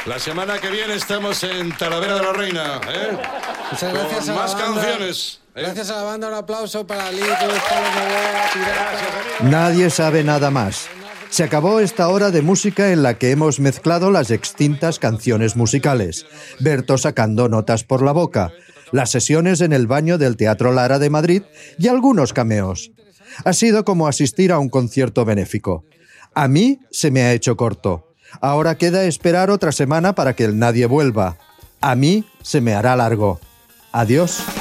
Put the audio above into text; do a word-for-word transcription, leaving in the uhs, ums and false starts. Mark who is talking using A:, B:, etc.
A: La semana que viene estamos en Talavera de la Reina, ¿eh?
B: Muchas gracias
A: Con
B: a
A: más
B: la banda.
A: canciones. ¿eh?
B: Gracias a la banda, un aplauso para Lito, Pablo Novoa, Pirata.
C: Nadie sabe nada más. Se acabó esta hora de música en la que hemos mezclado las extintas canciones musicales, Berto sacando notas por la boca, las sesiones en el baño del Teatro Lara de Madrid y algunos cameos. Ha sido como asistir a un concierto benéfico. A mí se me ha hecho corto. Ahora queda esperar otra semana para que el Nadie vuelva. A mí se me hará largo. Adiós.